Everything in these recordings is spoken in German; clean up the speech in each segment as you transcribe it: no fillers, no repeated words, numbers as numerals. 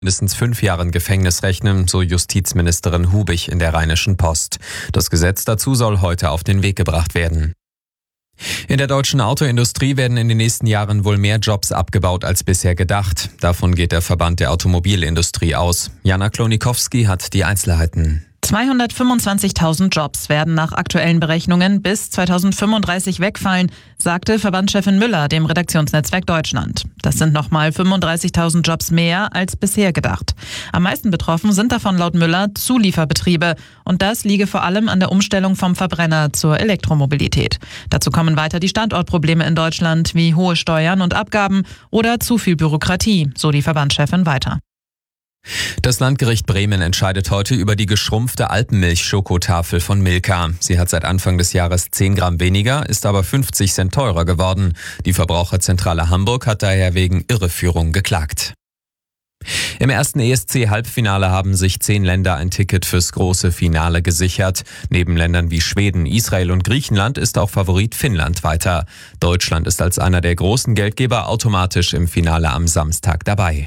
mindestens 5 Jahren Gefängnis rechnen, so Justizministerin Hubig in der Rheinischen Post. Das Gesetz dazu soll heute auf den Weg gebracht werden. In der deutschen Autoindustrie werden in den nächsten Jahren wohl mehr Jobs abgebaut als bisher gedacht. Davon geht der Verband der Automobilindustrie aus. Jana Klonikowski hat die Einzelheiten. 225.000 Jobs werden nach aktuellen Berechnungen bis 2035 wegfallen, sagte Verbandschefin Müller dem Redaktionsnetzwerk Deutschland. Das sind nochmal 35.000 Jobs mehr als bisher gedacht. Am meisten betroffen sind davon laut Müller Zulieferbetriebe. Und das liege vor allem an der Umstellung vom Verbrenner zur Elektromobilität. Dazu kommen weiter die Standortprobleme in Deutschland wie hohe Steuern und Abgaben oder zu viel Bürokratie, so die Verbandschefin weiter. Das Landgericht Bremen entscheidet heute über die geschrumpfte Alpenmilch-Schokotafel von Milka. Sie hat seit Anfang des Jahres 10 Gramm weniger, ist aber 50 Cent teurer geworden. Die Verbraucherzentrale Hamburg hat daher wegen Irreführung geklagt. Im ersten ESC-Halbfinale haben sich 10 Länder ein Ticket fürs große Finale gesichert. Neben Ländern wie Schweden, Israel und Griechenland ist auch Favorit Finnland weiter. Deutschland ist als einer der großen Geldgeber automatisch im Finale am Samstag dabei.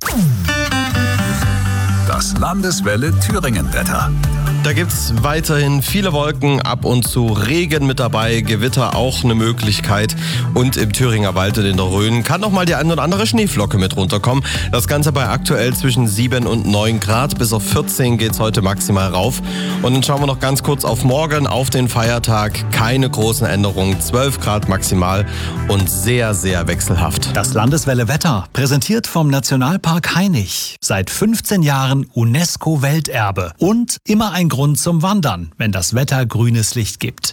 Das Landeswelle Thüringen-Wetter. Da gibt's weiterhin viele Wolken, ab und zu Regen mit dabei, Gewitter auch eine Möglichkeit. Und im Thüringer Wald und in der Rhön kann noch mal die ein oder andere Schneeflocke mit runterkommen. Das Ganze bei aktuell zwischen 7 und 9 Grad. Bis auf 14 geht's heute maximal rauf. Und dann schauen wir noch ganz kurz auf morgen, auf den Feiertag. Keine großen Änderungen, 12 Grad maximal und sehr, sehr wechselhaft. Das Landeswelle Wetter, präsentiert vom Nationalpark Hainich. Seit 15 Jahren UNESCO-Welterbe. Und immer ein Grund zum Wandern, wenn das Wetter grünes Licht gibt.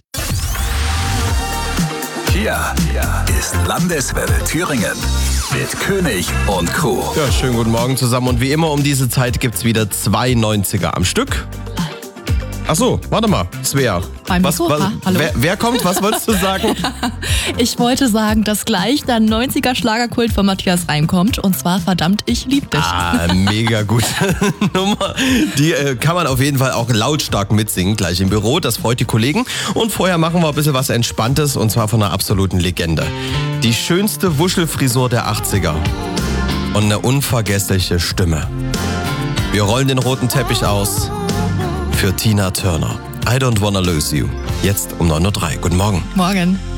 Hier ist Landeswelle Thüringen mit König und Crew. Ja, schönen guten Morgen zusammen. Und wie immer um diese Zeit gibt's wieder 2 90er am Stück. Ach so, warte mal, Svea. Hallo. Wer kommt? Was wolltest du sagen? Ich wollte sagen, dass gleich der 90er Schlagerkult von Matthias Reim kommt. Und zwar verdammt, ich lieb dich. Mega gute Nummer. Die kann man auf jeden Fall auch lautstark mitsingen, gleich im Büro. Das freut die Kollegen. Und vorher machen wir ein bisschen was Entspanntes, und zwar von einer absoluten Legende. Die schönste Wuschelfrisur der 80er. Und eine unvergessliche Stimme. Wir rollen den roten Teppich aus für Tina Turner. I don't wanna lose you. Jetzt um 9:03 Uhr. Guten Morgen. Morgen.